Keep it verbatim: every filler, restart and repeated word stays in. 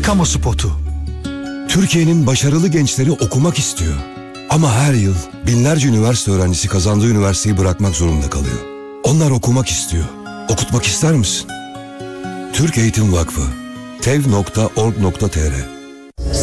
Kamu spotu. Türkiye'nin başarılı gençleri okumak istiyor. Ama her yıl binlerce üniversite öğrencisi kazandığı üniversiteyi bırakmak zorunda kalıyor. Onlar okumak istiyor. Okutmak ister misin? Türk Eğitim Vakfı tev nokta org nokta tr